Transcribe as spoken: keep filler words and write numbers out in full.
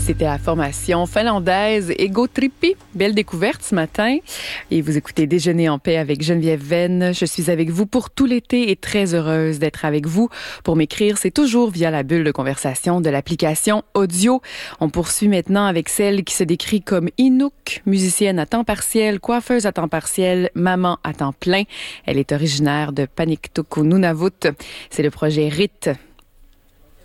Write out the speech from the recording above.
C'était la formation finlandaise Ego Trippi. Belle découverte ce matin. Et vous écoutez Déjeuner en paix avec Geneviève Venn. Je suis avec vous pour tout l'été et très heureuse d'être avec vous. Pour m'écrire, c'est toujours via la bulle de conversation de l'application audio. On poursuit maintenant avec celle qui se décrit comme Inuk, musicienne à temps partiel, coiffeuse à temps partiel, maman à temps plein. Elle est originaire de Paniktuku, Nunavut. C'est le projet R I T